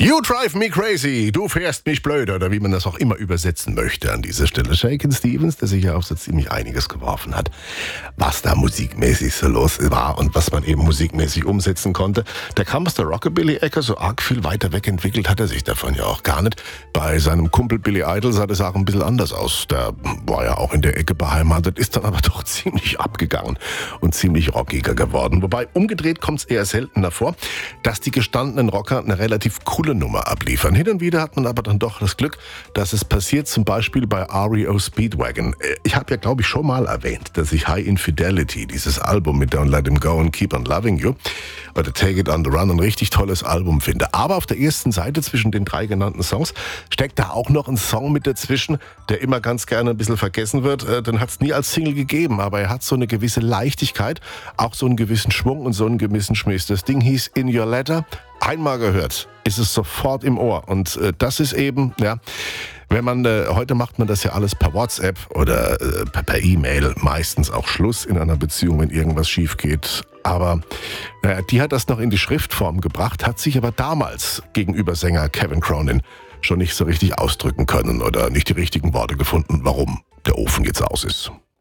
You drive me crazy, du fährst mich blöd, oder wie man das auch immer übersetzen möchte an dieser Stelle. Shakin' Stevens, der sich ja auch so ziemlich einiges geworfen hat, was da musikmäßig so los war und was man eben musikmäßig umsetzen konnte. Der kam aus der Rockabilly-Ecke, so arg viel weiter weg entwickelt hat er sich davon ja auch gar nicht. Bei seinem Kumpel Billy Idol sah das auch ein bisschen anders aus. Der war ja auch in der Ecke beheimatet, ist dann aber doch ziemlich abgegangen und ziemlich rockiger geworden. Wobei umgedreht kommt es eher seltener vor, dass die gestandenen Rocker eine relativ coole Nummer abliefern. Hin und wieder hat man aber dann doch das Glück, dass es passiert, zum Beispiel bei REO Speedwagon. Ich habe ja, glaube ich, schon mal erwähnt, dass ich High Infidelity, dieses Album mit Don't Let Him Go and Keep on Loving You oder Take It on the Run, ein richtig tolles Album finde. Aber auf der ersten Seite zwischen den 3 genannten Songs steckt da auch noch ein Song mit dazwischen, der immer ganz gerne ein bisschen vergessen wird. Den hat es nie als Single gegeben, aber er hat so eine gewisse Leichtigkeit, auch so einen gewissen Schwung und so einen gewissen Schmiss. Das Ding hieß In Your Letter. Einmal gehört, ist es sofort im Ohr. Und das ist eben, ja, wenn man, heute macht man das ja alles per WhatsApp oder per E-Mail, meistens auch Schluss in einer Beziehung, wenn irgendwas schief geht. Aber die hat das noch in die Schriftform gebracht, hat sich aber damals gegenüber Sänger Kevin Cronin schon nicht so richtig ausdrücken können oder nicht die richtigen Worte gefunden, warum der Ofen jetzt aus ist.